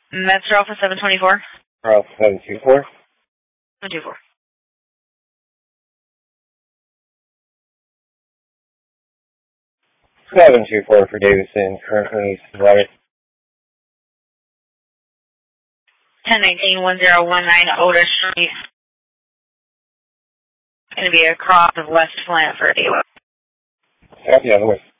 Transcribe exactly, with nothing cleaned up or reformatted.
Metro Alpha seven twenty-four. Alpha seven two four. seven two four. seven two four for Davidson, currently flooded. ten nineteen one zero one nine Otis Street. Going to be across of West Flint for a deal. Copy, on the way.